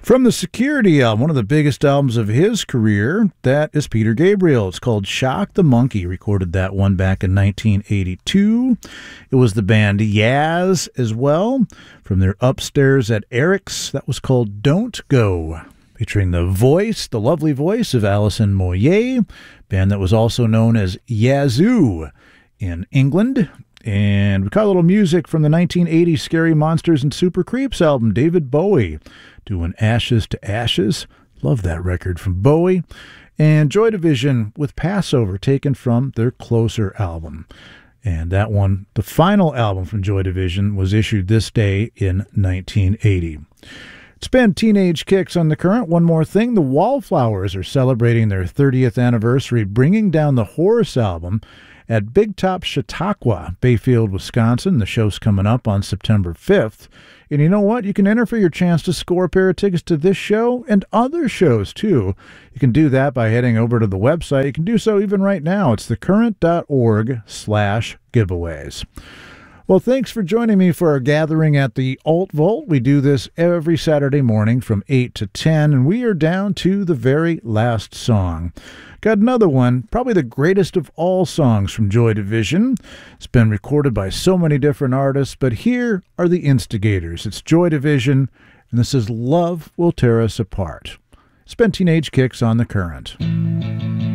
From the Security album, one of the biggest albums of his career, that is Peter Gabriel. It's called Shock the Monkey. Recorded that one back in 1982. It was the band Yaz as well. From their Upstairs at Eric's, that was called Don't Go. Featuring the lovely voice of Alison Moyet, band that was also known as Yazoo in England. And we caught a little music from the 1980 Scary Monsters and Super Creeps album, David Bowie, doing Ashes to Ashes. Love that record from Bowie. And Joy Division with Passover, taken from their Closer album. And that one, the final album from Joy Division, was issued this day in 1980. It's been Teenage Kicks on the Current. One more thing, the Wallflowers are celebrating their 30th anniversary, bringing down the Horse album at Big Top Chautauqua, Bayfield, Wisconsin. The show's coming up on September 5th. And you know what? You can enter for your chance to score a pair of tickets to this show and other shows, too. You can do that by heading over to the website. You can do so even right now. It's thecurrent.org/giveaways. Well, thanks for joining me for our gathering at the Alt Vault. We do this every Saturday morning from 8 to 10, and we are down to the very last song. Got another one, probably the greatest of all songs from Joy Division. It's been recorded by so many different artists, but here are the instigators. It's Joy Division, and this is Love Will Tear Us Apart. It's been Teenage Kicks on the Current.